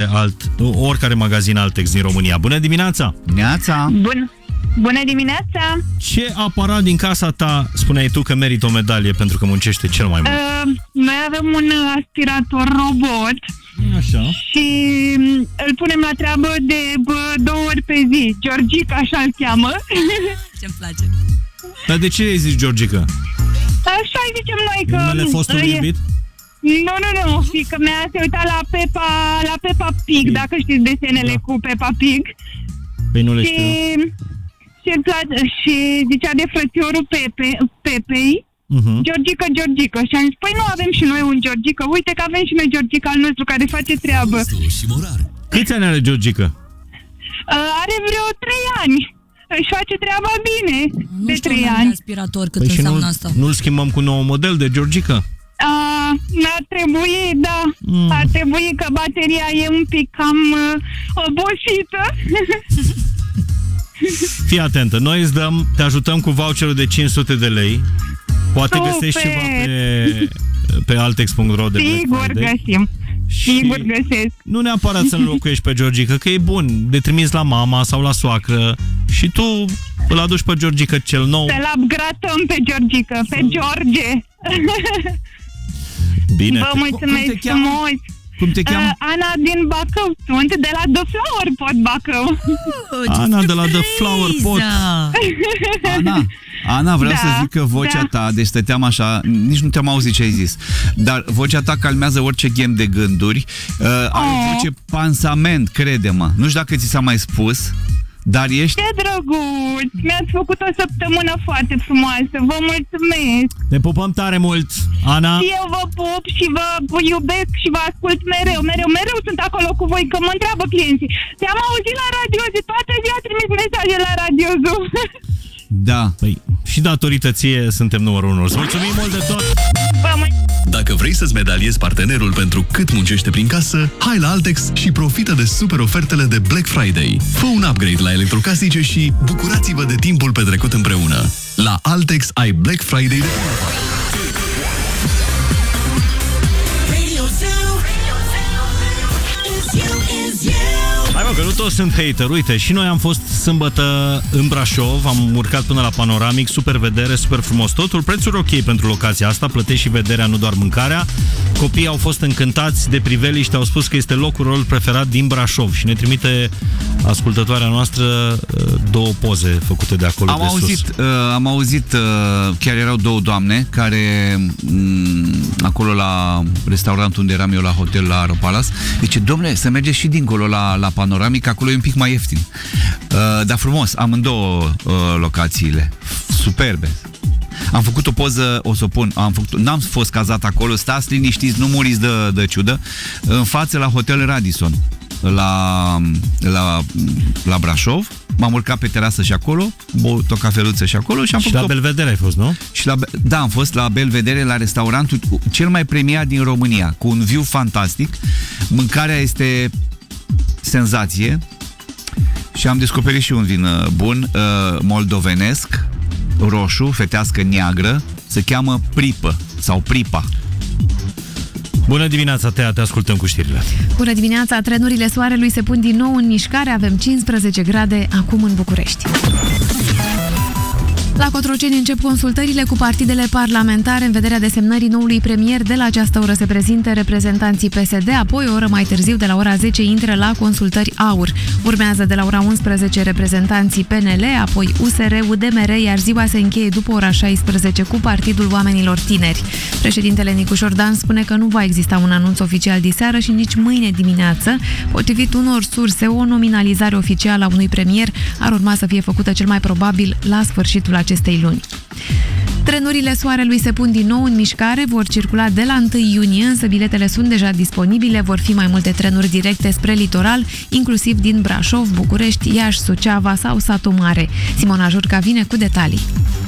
oricare magazin Altex din România. Bună dimineața! Neața! Bună dimineața! Ce aparat din casa ta spuneai tu că merită o medalie pentru că muncește cel mai mult? Noi avem un aspirator robot. Așa. Și îl punem la treabă de 2 ori pe zi. Georgica, așa îl cheamă. Ce-mi place. Dar de ce îi zici Georgica? Așa zicem noi că... Numele fostului iubit? Nu, fiica mea se uita la Peppa Pig, dacă știți desenele cu Peppa Pig. Păi nu le știu. Și îmi place, și zicea de frățiorul Pepei, Georgica. Și am zis, păi nu avem și noi un Georgica? Uite că avem și noi Georgica al nostru care face treabă. Câți ani are Georgica? Are vreo 3 ani. Își face treaba bine. Nu de știu 3 ani. aspirator cât înseamnă asta. Nu-l schimbăm cu nou model de Georgica? Ar trebui, da. Ar trebui că bateria e un pic cam obosită. Fii atentă, noi te ajutăm cu voucherul de 500 de lei. Poate găsești ceva pe altex.ro de Sigur găsim. Sigur găsesc. Nu neapărat să înlocuiești pe Georgica, că e bun de trimis la mama sau la soacră și tu îl aduci pe Georgica cel nou. Să-l upgradăm pe Georgica, pe George. Bine. Vă mulțumesc frumos. Cum te cheamă? Ana din Bacău. Sunt de la The Flower Pot Bacău. Ana de la The Flower Pot. Ana, vreau să zic că vocea ta, deci stăteam așa, nici nu te-am auzit ce ai zis, dar vocea ta calmează orice ghem de gânduri. Ai o voce pansament, crede-mă. Nu știu dacă ți s-a mai spus, dar ești... Ce drăguț! Mi-ați făcut o săptămână foarte frumoasă. Vă mulțumesc! Ne pupăm tare mult, Ana! Și eu vă pup și vă iubesc și vă ascult mereu sunt acolo cu voi, că mă întreabă clienții. Te-am auzit la radio zi, toată ziua trimis mesaje la Radio Zoom. Da. Păi, și datorită ție suntem numărul 1. Îți mulțumim mult de tot! Dacă vrei să-ți medaliezi partenerul pentru cât muncește prin casă, hai la Altex și profită de super ofertele de Black Friday. Fă un upgrade la electrocasnice și bucurați-vă de timpul petrecut împreună. La Altex ai Black Friday de Hai mă, că nu toți sunt hater. Uite, și noi am fost sâmbătă în Brașov, am urcat până la Panoramic, super vedere, super frumos totul, prețuri ok pentru locația asta, plătești și vederea, nu doar mâncarea. Copiii au fost încântați de priveliște, au spus că este locul lor preferat din Brașov și ne trimite ascultătoarea noastră 2 poze făcute de acolo Am auzit, chiar erau 2 doamne care acolo la restaurantul unde eram eu la hotel la Aeropalas, zice, dom'le, să mergeți și dincolo la Panoramic, acolo e un pic mai ieftin. Dar frumos, amândouă locațiile superbe. Am făcut o poză, o să o pun, n-am fost cazat acolo, stați liniștiți, nu muriți de ciudă, în față la Hotel Radisson la Brașov. M-am urcat pe terasă și acolo, băut o cafeluță și acolo și am făcut la Belvedere ai fost, nu? Da, am fost la Belvedere, la restaurantul cel mai premiat din România, cu un view fantastic. Mâncarea este senzație și am descoperit și un vin bun, moldovenesc, roșu, fetească neagră, se cheamă Pripă sau Pripa. Bună dimineața, Tea, te ascultăm cu știrile. Bună dimineața, trenurile soarelui se pun din nou în mișcare, avem 15 grade acum în București. La Cotroceni încep consultările cu partidele parlamentare în vederea desemnării noului premier. De la această oră se prezintă reprezentanții PSD, apoi o oră mai târziu, de la ora 10, intră la consultări AUR. Urmează de la ora 11 reprezentanții PNL, apoi USR, UDMR, iar ziua se încheie după ora 16 cu Partidul Oamenilor Tineri. Președintele Nicu Șordan spune că nu va exista un anunț oficial diseară și nici mâine dimineață. Potrivit unor surse, o nominalizare oficială a unui premier ar urma să fie făcută cel mai probabil la sfârșitul acestei luni. Trenurile soarelui se pun din nou în mișcare, vor circula de la 1 iunie, însă biletele sunt deja disponibile, vor fi mai multe trenuri directe spre litoral, inclusiv din Brașov, București, Iași, Suceava sau Satu Mare. Simona Jurca vine cu detalii.